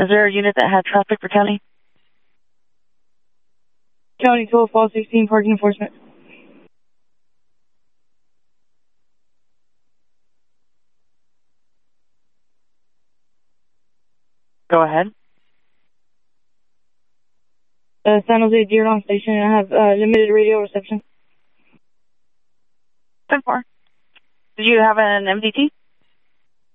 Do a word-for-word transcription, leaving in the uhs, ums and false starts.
Is there a unit that had traffic for county? County twelve, fall sixteen, parking enforcement. Go ahead. Uh, San Jose Dearborn Station, I have uh, limited radio reception. ten four. Did you have an M D T?